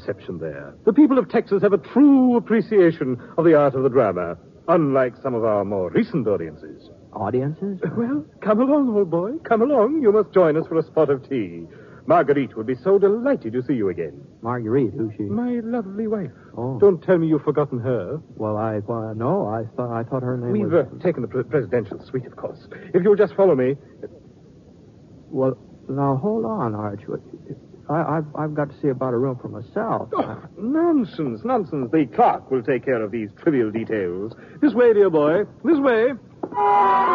misconception there. The people of Texas have a true appreciation of the art of the drama, unlike some of our more recent audiences. Audiences? Well, come along, old boy. Come along. You must join us for a spot of tea. Marguerite would be so delighted to see you again. Marguerite, who's she? My lovely wife. Oh. Don't tell me you've forgotten her. Well, no, I thought her name We've was... taken the presidential suite, of course. If you'll just follow me. Well, now, hold on, Arch. I've got to see about a room for myself. Oh, nonsense. The clerk will take care of these trivial details. This way, dear boy. This way.